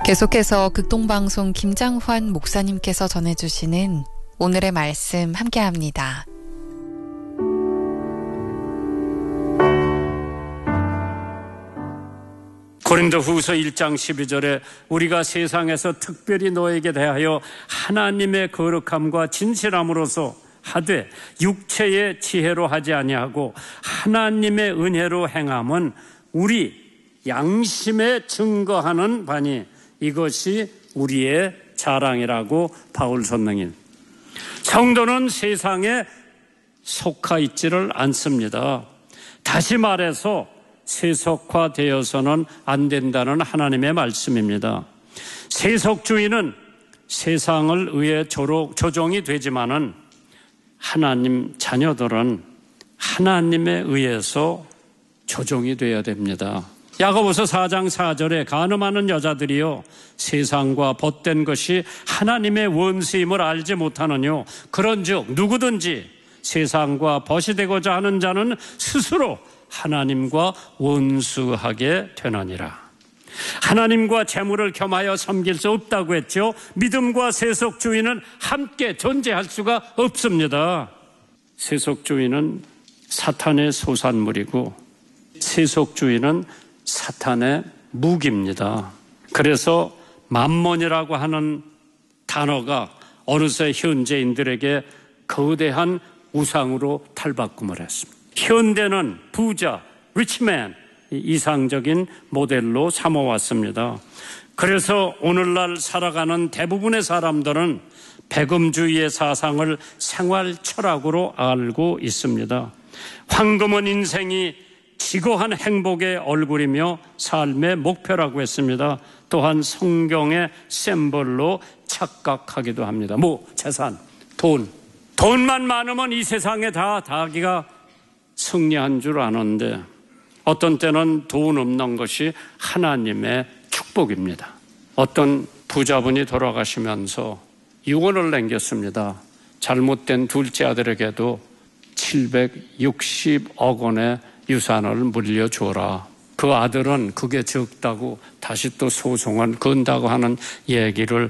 계속해서 극동방송 김장환 목사님께서 전해주시는 오늘의 말씀 함께합니다. 고린도후서 1장 12절에 우리가 세상에서 특별히 너에게 대하여 하나님의 거룩함과 진실함으로써 하되 육체의 지혜로 하지 아니하고 하나님의 은혜로 행함은 우리 양심에 증거하는 바니 이것이 우리의 자랑이라고 바울 선생님. 성도는 세상에 속하 있지를 않습니다. 다시 말해서 세속화되어서는 안 된다는 하나님의 말씀입니다. 세속주의는 세상을 의해 조종이 되지만은 하나님 자녀들은 하나님에 의해서 조종이 되어야 됩니다. 야고보서 4장 4절에 간음하는 여자들이요 세상과 벗된 것이 하나님의 원수임을 알지 못하느뇨 그런즉 누구든지 세상과 벗이 되고자 하는 자는 스스로 하나님과 원수하게 되느니라. 하나님과 재물을 겸하여 섬길 수 없다고 했죠. 믿음과 세속주의는 함께 존재할 수가 없습니다. 세속주의는 사탄의 소산물이고 세속주의는 사탄의 무기입니다. 그래서 만몬이라고 하는 단어가 어느새 현재인들에게 거대한 우상으로 탈바꿈을 했습니다. 현대는 부자, 리치맨 이상적인 모델로 삼아왔습니다. 그래서 오늘날 살아가는 대부분의 사람들은 배금주의의 사상을 생활 철학으로 알고 있습니다. 황금은 인생이 지고한 행복의 얼굴이며 삶의 목표라고 했습니다. 또한 성경의 셈벌로 착각하기도 합니다. 재산, 돈만 많으면 이 세상에 다 자기가 승리한 줄 아는데 어떤 때는 돈 없는 것이 하나님의 축복입니다. 어떤 부자분이 돌아가시면서 유언을 남겼습니다. 잘못된 둘째 아들에게도 760억 원의 유산을 물려줘라. 그 아들은 그게 적다고 다시 또 소송을 건다고 하는 얘기를